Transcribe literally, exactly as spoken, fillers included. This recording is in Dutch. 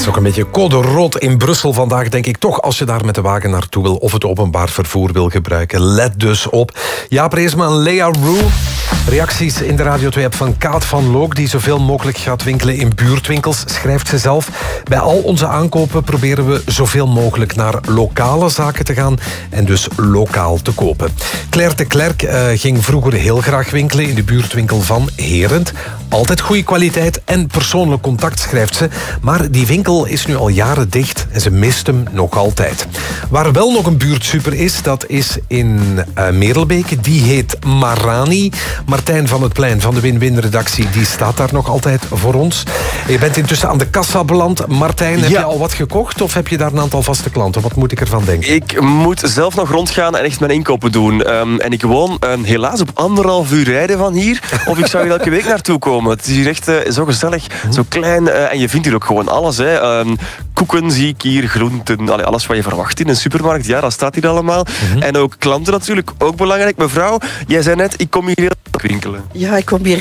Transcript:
is ook een beetje code rood in Brussel vandaag, denk ik toch, als je daar met de wagen naartoe wil of het openbaar vervoer wil gebruiken. Let dus op. Jaap Reesma en Lea Roux. Reacties in de Radio twee-app van Kaat van Look, die zoveel mogelijk gaat winkelen in buurtwinkels, schrijft ze zelf. Bij al onze aankopen proberen we zoveel mogelijk naar lokale zaken te gaan en dus lokaal te kopen. Claire de Klerk uh, ging vroeger heel graag winkelen in de buurtwinkel van Herent. Altijd goede kwaliteit en persoonlijk contact, schrijft ze. Maar die winkel is nu al jaren dicht en ze mist hem nog altijd. Waar wel nog een buurtsuper is, dat is in uh, Merelbeke. Die heet Marani. Martijn van het Plein van de Win-Win-redactie, die staat daar nog altijd voor ons. Je bent intussen aan de kassa beland. Martijn, heb ja. je al wat gekocht of heb je daar een aantal vaste klanten? Wat moet ik ervan denken? Ik moet zelf nog rondgaan en echt mijn inkopen doen. Um, en ik woon um, helaas op anderhalf uur rijden van hier. Of ik zou hier elke week naartoe komen. Het is hier echt uh, zo gezellig, hm. zo klein. Uh, en je vindt hier ook gewoon alles. Hè. Um, koeken zie ik hier, groenten, allee, alles wat je verwacht in een supermarkt. Ja, dat staat hier allemaal. Hm. En ook klanten natuurlijk, ook belangrijk. Mevrouw, jij zei net, ik kom hier heel winkelen. Ja, ik kom hier